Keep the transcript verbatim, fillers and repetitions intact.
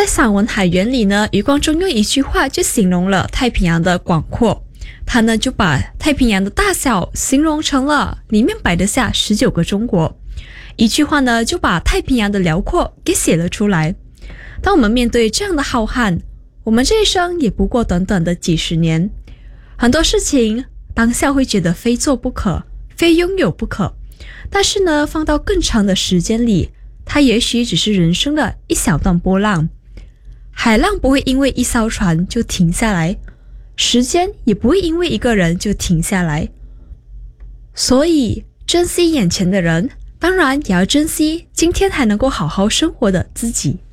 在散文《海缘》里呢，余光中用一句话就形容了太平洋的广阔，他呢就把太平洋的大小形容成了里面摆得下十九个中国，一句话呢就把太平洋的辽阔给写了出来。当我们面对这样的浩瀚，我们这一生也不过短短的几十年，很多事情当下会觉得非做不可，非拥有不可，但是呢放到更长的时间里，它也许只是人生的一小段波浪。海浪不会因为一艘船就停下来，时间也不会因为一个人就停下来。所以珍惜眼前的人，当然也要珍惜今天还能够好好生活的自己。